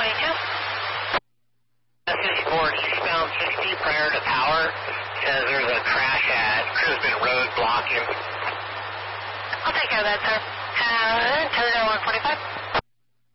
54 eastbound 60 prior to power. Says there's a crash at Crisbin Road blocking. I'll take care of that, sir. Toledo 142.